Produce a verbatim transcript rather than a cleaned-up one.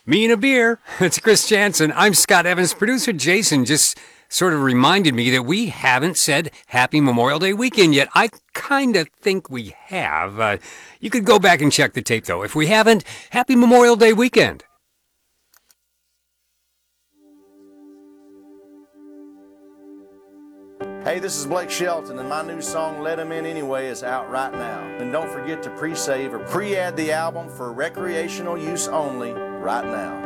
Me and a beer. It's Chris Jansen. I'm Scott Evans. Producer Jason just sort of reminded me that we haven't said Happy Memorial Day weekend yet. I kind of think we have. Uh, you could go back and check the tape, though. If we haven't, Happy Memorial Day weekend. Hey, this is Blake Shelton, and my new song, Let 'Em In Anyway, is out right now. And don't forget to pre-save or pre-add the album for recreational use only right now.